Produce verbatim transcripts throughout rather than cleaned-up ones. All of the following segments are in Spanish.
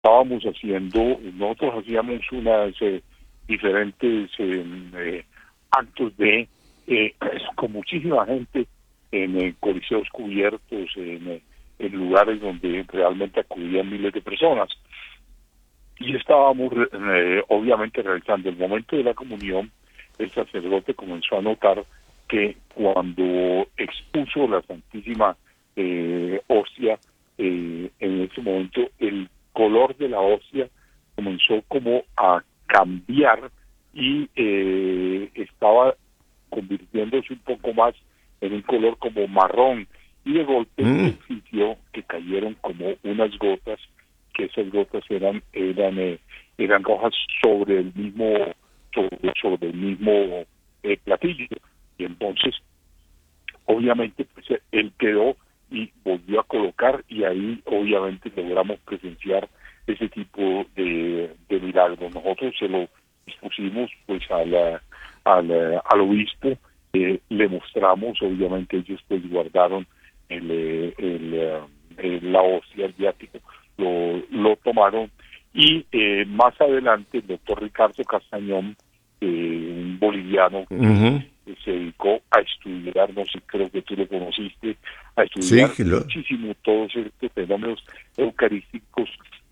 estábamos haciendo, nosotros hacíamos unas eh, diferentes eh, eh, actos de, eh, con muchísima gente, en eh, coliseos cubiertos, en, eh, en lugares donde realmente acudían miles de personas. Y estábamos eh, obviamente realizando el momento de la comunión. El sacerdote comenzó a notar que cuando expuso la Santísima eh, Hostia, eh, en ese momento el color de la hostia comenzó como a cambiar y eh, estaba convirtiéndose un poco más en un color como marrón, y de golpe Mm. él sintió que cayeron como unas gotas, que esas gotas eran eran eh, eran rojas sobre el mismo sobre, sobre el mismo eh, platillo. Y entonces obviamente pues él quedó y volvió a colocar, y ahí obviamente logramos presenciar ese tipo de, de milagro. Nosotros se lo expusimos pues a la, a la, al obispo, eh, le mostramos, obviamente ellos pues guardaron el, el, el, el la hostia, el viático, lo, lo tomaron, y eh, más adelante el doctor Ricardo Castañón, eh, un boliviano que Uh-huh. se dedicó a estudiar, no sé, creo que tú lo conociste, a Sí, estudiar que lo- muchísimo todos estos fenómenos eucarísticos.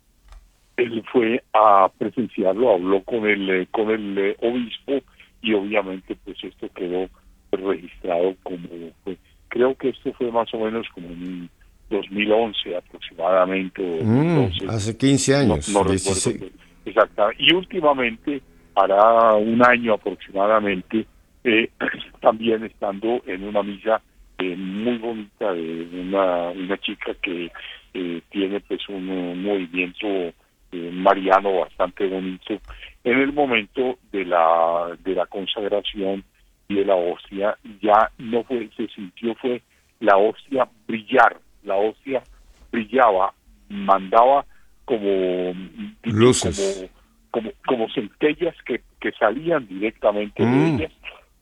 Él fue a presenciarlo, habló con el eh, con el eh, obispo, y obviamente pues esto quedó registrado como fue. Creo que esto fue más o menos como en dos mil once aproximadamente, o Mm, dos mil doce, hace quince no, años, no recuerdo dieciséis. exactamente. Y últimamente, hará un año aproximadamente, eh, también estando en una misa eh, muy bonita de una, una chica que eh, tiene pues un, un movimiento eh, mariano bastante bonito, en el momento de la de la consagración y de la hostia, ya no fue, se sintió fue la hostia brillar, la hostia brillaba, mandaba como dicho, Luces. como como como centellas que, que salían directamente de Mm. ellas.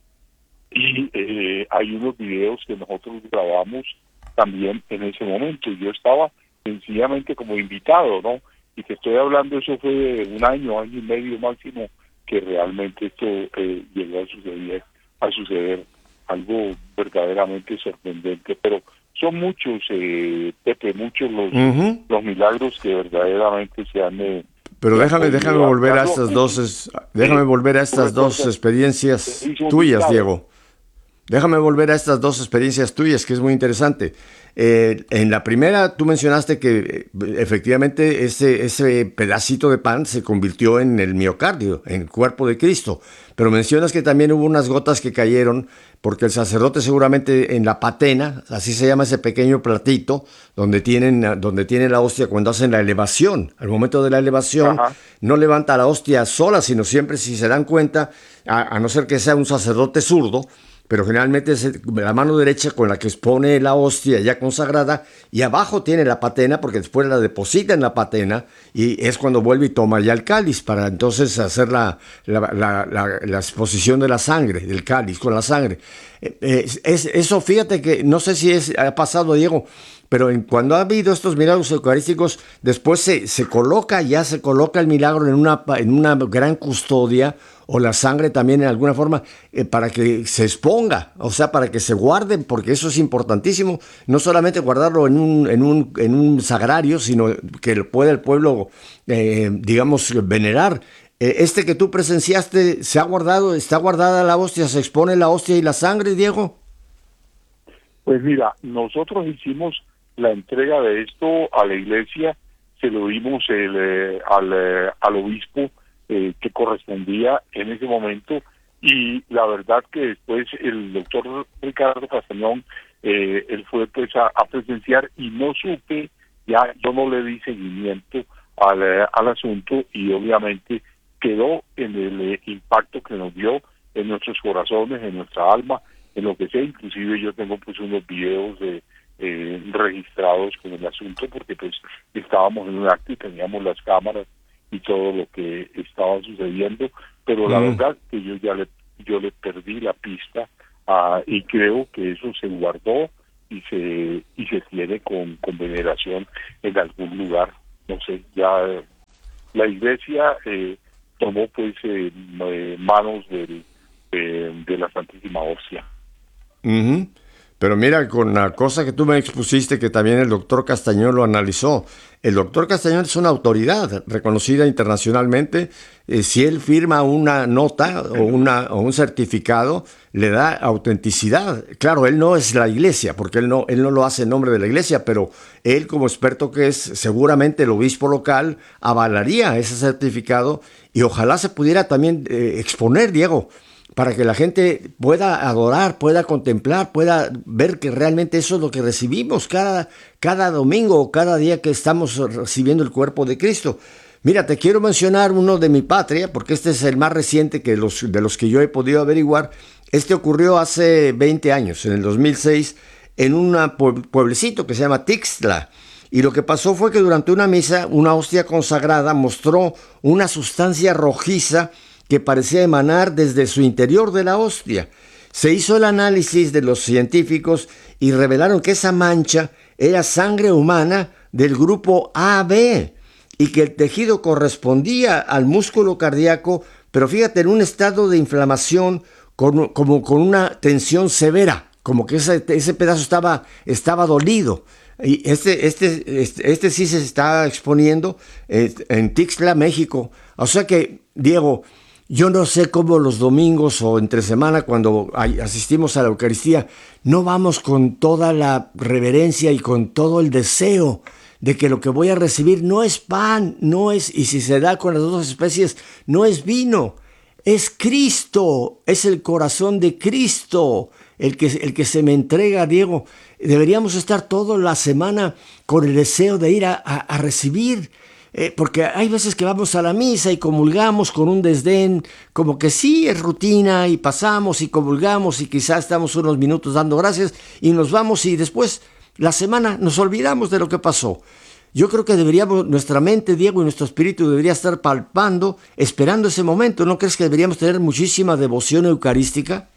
Y eh, hay unos videos que nosotros grabamos también en ese momento. Yo estaba sencillamente como invitado, ¿no? Y te estoy hablando, eso fue un año, año y medio máximo, que realmente esto eh, llegó a suceder, a suceder algo verdaderamente sorprendente. Pero son muchos, eh, Pepe, muchos los, Ujú. los milagros que verdaderamente se han, eh, Pero se han déjame, déjame podido dar. volver a Carlos, estas dos, es- déjame eh, volver a ¿tú estas dos recuerdas? experiencias Hizo un tuyas, listado. Diego. Déjame volver a estas dos experiencias tuyas, que es muy interesante. Eh, en la primera, tú mencionaste que eh, efectivamente ese, ese pedacito de pan se convirtió en el miocardio, en el cuerpo de Cristo. Pero mencionas que también hubo unas gotas que cayeron, porque el sacerdote seguramente en la patena, así se llama ese pequeño platito, donde tienen, donde tiene la hostia cuando hacen la elevación. Al momento de la elevación, Ajá. no levanta la hostia sola, sino siempre, si se dan cuenta, a, a no ser que sea un sacerdote zurdo, pero generalmente es la mano derecha con la que expone la hostia ya consagrada, y abajo tiene la patena porque después la deposita en la patena, y es cuando vuelve y toma ya el cáliz para entonces hacer la, la, la, la, la exposición de la sangre, del cáliz con la sangre. Eh, eh, es, eso, fíjate que no sé si es, ha pasado, Diego, pero en, cuando ha habido estos milagros eucarísticos, después se, se coloca, ya se coloca el milagro en una, en una gran custodia, o la sangre también en alguna forma, eh, para que se exponga, o sea, para que se guarden, porque eso es importantísimo, no solamente guardarlo en un, en un, en un sagrario, sino que pueda el pueblo, eh, digamos, venerar. Eh, este que tú presenciaste, ¿se ha guardado, está guardada la hostia, se expone la hostia y la sangre, Diego? Pues mira, nosotros hicimos la entrega de esto a la iglesia, se lo dimos el, eh, al, eh, al obispo eh, que correspondía en ese momento, y la verdad que después el doctor Ricardo Castañón, eh, él fue pues a, a presenciar, y no supe, ya yo no le di seguimiento al, eh, al asunto, y obviamente quedó en el eh, impacto que nos dio en nuestros corazones, en nuestra alma, en lo que sea. Inclusive yo tengo pues unos videos de, eh, registrados con el asunto, porque pues estábamos en un acto y teníamos las cámaras y todo lo que estaba sucediendo, pero la Mm. verdad que yo ya le yo le perdí la pista, uh, y creo que eso se guardó y se y se tiene con, con veneración en algún lugar, no sé, ya la iglesia eh, tomó pues eh, eh, manos del, de, de la Santísima Hostia. Uh-huh. Pero mira, con la cosa que tú me expusiste, que también el doctor Castañón lo analizó. El doctor Castañón es una autoridad reconocida internacionalmente. Eh, si él firma una nota o, una, o un certificado, le da autenticidad. Claro, él no es la iglesia, porque él no, él no lo hace en nombre de la iglesia, pero él, como experto que es, seguramente el obispo local avalaría ese certificado y ojalá se pudiera también eh, exponer, Diego, para que la gente pueda adorar, pueda contemplar, pueda ver que realmente eso es lo que recibimos cada, cada domingo o cada día que estamos recibiendo el cuerpo de Cristo. Mira, te quiero mencionar uno de mi patria, porque este es el más reciente que los, de los que yo he podido averiguar. Este ocurrió hace veinte años, en el dos mil seis, en un pueblecito que se llama Tixtla. Y lo que pasó fue que durante una misa, una hostia consagrada mostró una sustancia rojiza que parecía emanar desde su interior de la hostia. Se hizo el análisis de los científicos y revelaron que esa mancha era sangre humana del grupo A B y que el tejido correspondía al músculo cardíaco, pero fíjate, en un estado de inflamación con, como con una tensión severa, como que ese, ese pedazo estaba, estaba dolido. Y este, este, este, este sí se está exponiendo eh, en Tixtla, México. O sea que, Diego, yo no sé cómo los domingos o entre semana cuando asistimos a la Eucaristía no vamos con toda la reverencia y con todo el deseo de que lo que voy a recibir no es pan, no es, y si se da con las dos especies, no es vino, es Cristo, es el corazón de Cristo el que, el que se me entrega, Diego. Deberíamos estar toda la semana con el deseo de ir a, a, a recibir. Eh, porque hay veces que vamos a la misa y comulgamos con un desdén, como que sí, es rutina, y pasamos y comulgamos y quizás estamos unos minutos dando gracias y nos vamos y después la semana nos olvidamos de lo que pasó. Yo creo que deberíamos, nuestra mente, Diego, y nuestro espíritu debería estar palpando, esperando ese momento. ¿No crees que deberíamos tener muchísima devoción eucarística?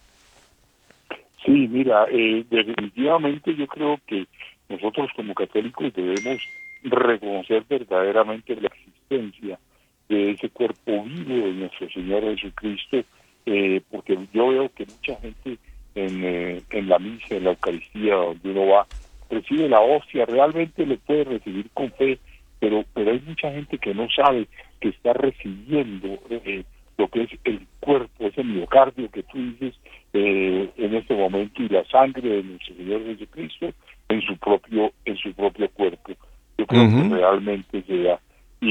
Sí, mira, eh, definitivamente yo creo que nosotros como católicos debemos reconocer verdaderamente la existencia de ese cuerpo vivo de nuestro Señor Jesucristo, eh, porque yo veo que mucha gente en, eh, en la misa, en la Eucaristía, donde uno va, recibe la hostia, realmente le puede recibir con fe, pero pero hay mucha gente que no sabe que está recibiendo eh, lo que es el cuerpo, ese miocardio que tú dices eh, en este momento, y la sangre de nuestro Señor Jesucristo en su propio en su propio cuerpo. Yo creo uh-huh. que realmente se da.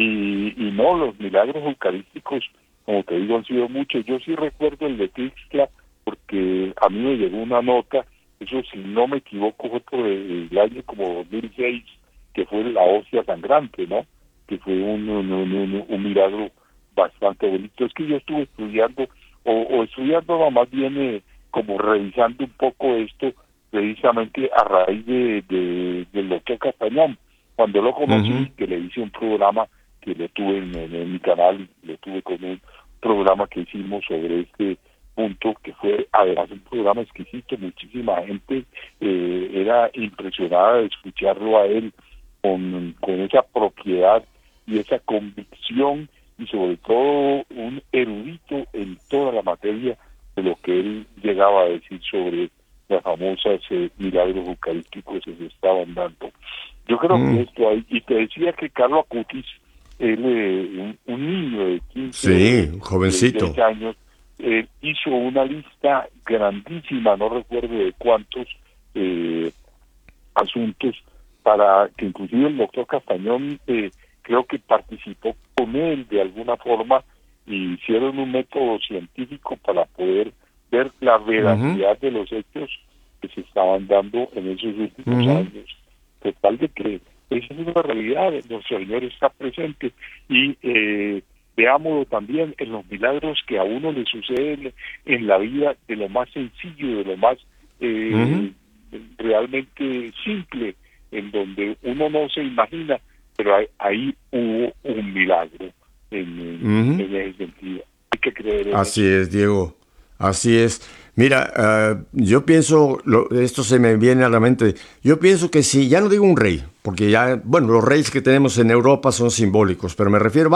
Y, y no, los milagros eucarísticos, como te digo, han sido muchos. Yo sí recuerdo el de Tixtla, porque a mí me llegó una nota, eso si no me equivoco fue por el, el año como dos mil seis, que fue la hostia sangrante, ¿no? Que fue un, un, un, un milagro bastante bonito. Es que yo estuve estudiando, o, o estudiando no, más bien eh, como revisando un poco esto, precisamente a raíz de, de, del doctor Castañón. Cuando lo conocí, uh-huh. que le hice un programa que lo tuve en, en, en mi canal, lo tuve con un programa que hicimos sobre este punto, que fue además un programa exquisito. Muchísima gente eh, era impresionada de escucharlo a él con, con esa propiedad y esa convicción, y sobre todo un erudito en toda la materia de lo que él llegaba a decir sobre las famosas eh, milagros eucarísticos que se estaban dando. Yo creo mm. que esto hay, y te decía que Carlo Acutis, él, eh, un, un niño de quince, sí, un jovencito. de años, eh, hizo una lista grandísima, no recuerdo de cuántos eh, asuntos, para que inclusive el doctor Castañón eh, creo que participó con él de alguna forma, y hicieron un método científico para poder ver la veracidad uh-huh. de los hechos que se estaban dando en esos últimos uh-huh. años. Total de que esa es una realidad, nuestro Señor está presente, y eh, veámoslo también en los milagros que a uno le suceden en la vida, de lo más sencillo, de lo más eh, uh-huh. realmente simple, en donde uno no se imagina, pero ahí, ahí hubo un milagro en, uh-huh. en ese sentido. Hay que creer en Así eso. es, Diego. Así es. Mira, uh, yo pienso, lo, esto se me viene a la mente, yo pienso que sí, ya no digo un rey, porque ya, bueno, los reyes que tenemos en Europa son simbólicos, pero me refiero